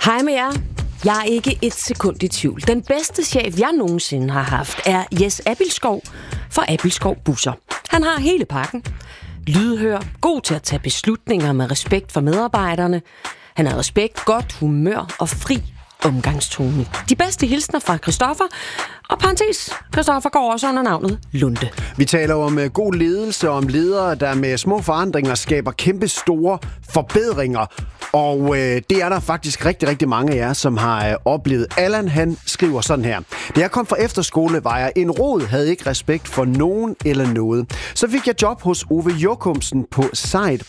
Hej med jer. Jeg er ikke et sekund i tvivl. Den bedste chef, jeg nogensinde har haft, er Jes Abildskov fra Abildskov Busser. Han har hele pakken. Lydhør, god til at tage beslutninger med respekt for medarbejderne. Han har respekt, godt humør og fri omgangstone. De bedste hilsner fra Christoffer, og parentes, Christoffer går også under navnet Lunde. Vi taler om god ledelse, om ledere, der med små forandringer skaber kæmpe store forbedringer. Og det er der faktisk rigtig, rigtig mange af jer, som har oplevet. Allan, han skriver sådan her. Da jeg kom fra efterskole, var jeg en rod, havde ikke respekt for nogen eller noget. Så fik jeg job hos Ove Jokumsen på site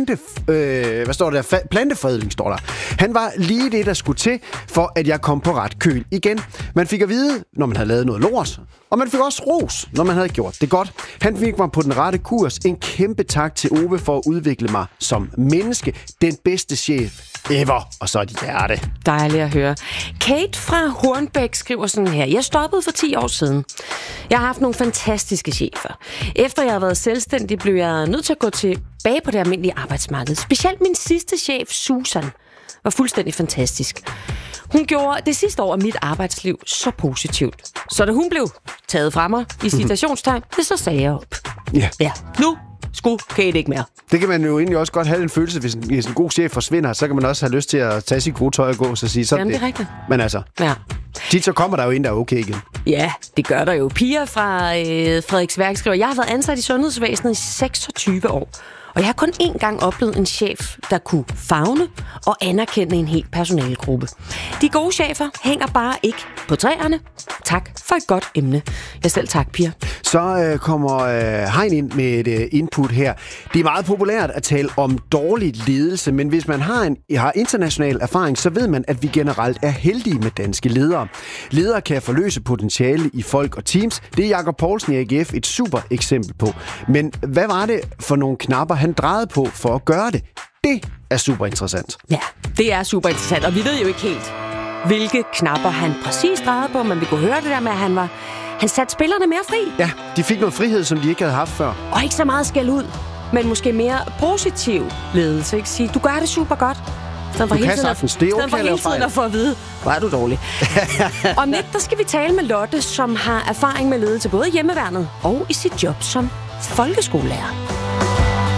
plantefredling, står der. Han var lige det, der skulle til, for at jeg kom på ret køl igen. Man fik at vide, når man havde lavet noget lort, og man fik også ros, når man havde gjort det godt. Han fik mig på den rette kurs. En kæmpe tak til Ove for at udvikle mig som menneske. Den bedste chef ever. Og så et hjerte. Dejligt at høre. Kate fra Hornbæk skriver sådan her. Jeg stoppede for 10 år siden. Jeg har haft nogle fantastiske chefer. Efter jeg har været selvstændig, blev jeg nødt til at gå tilbage på det almindelige arbejdsmarked. Specielt min sidste chef, Susan, var fuldstændig fantastisk. Hun gjorde det sidste år af mit arbejdsliv så positivt. Så da hun blev taget fra mig i citationstegn, så sagde jeg op. Ja. Nu skulle Kate ikke mere. Det kan man jo egentlig også godt have en følelse, hvis en god chef forsvinder, så kan man også have lyst til at tage sit gode tøj og gå og sige sådan. Jamen, det er rigtigt. Men altså, tit så kommer der jo en, der er okay igen. Ja, det gør der jo. Pia fra Frederiksværk skriver, jeg har været ansat i sundhedsvæsenet i 26 år. Og jeg har kun én gang oplevet en chef, der kunne favne og anerkende en hel personalegruppe. De gode chefer hænger bare ikke på træerne. Tak for et godt emne. Jeg selv tak, Pia. Så kommer Hein ind med et input her. Det er meget populært at tale om dårlig ledelse, men hvis man har international erfaring, så ved man, at vi generelt er heldige med danske ledere. Ledere kan forløse potentiale i folk og teams. Det er Jakob Poulsen i AGF et super eksempel på. Men hvad var det for nogle knapper, han drejede på for at gøre det? Det er super interessant. Ja, det er super interessant, og vi ved jo ikke helt, hvilke knapper han præcis drejede på, men vi kunne høre det der med, at han satte spillerne mere fri. Ja, de fik noget frihed, som de ikke havde haft før. Og ikke så meget skæld ud, men måske mere positiv ledelse. Ikke? Sige, du gør det super godt. Du kan sagtens. Det er okay hele tiden at få at vide, hvor er du dårlig. Om lidt, der skal vi tale med Lotte, som har erfaring med ledelse både i hjemmeværnet og i sit job som folkeskolelærer.